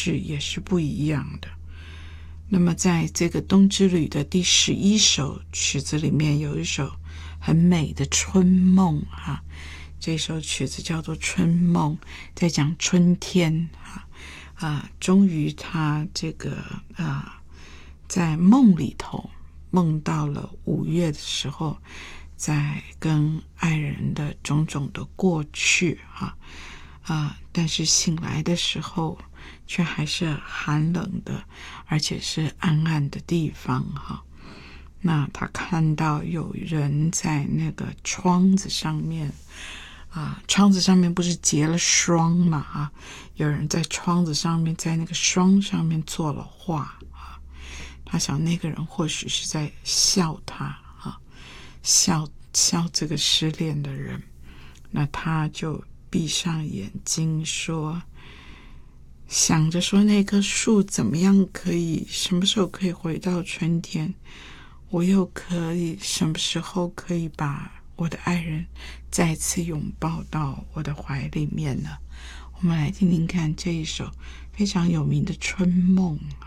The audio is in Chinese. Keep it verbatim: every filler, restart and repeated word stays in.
式也是不一样的。那么在这个冬之旅的第十一首曲子里面，有一首很美的春梦哈，这首曲子叫做春梦，在讲春天哈啊，终于他这个啊在梦里头梦到了五月的时候，在跟爱人的种种的过去哈啊，但是醒来的时候却还是寒冷的，而且是暗暗的地方哈。那他看到有人在那个窗子上面啊，窗子上面不是结了霜嘛啊，有人在窗子上面，在那个霜上面做了画啊。他想那个人或许是在笑他啊，笑笑这个失恋的人。那他就闭上眼睛说，想着说那棵树怎么样可以，什么时候可以回到春天，我又可以什么时候可以把我的爱人再次拥抱到我的怀里面呢？我们来听听看这一首非常有名的春梦。